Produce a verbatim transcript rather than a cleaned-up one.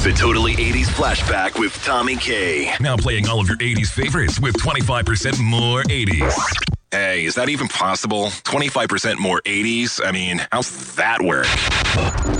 The Totally eighties Flashback with Tommy K. Now playing all of your eighties favorites with twenty-five percent more eighties. Hey, is that even possible? twenty-five percent more eighties? I mean, how's that work?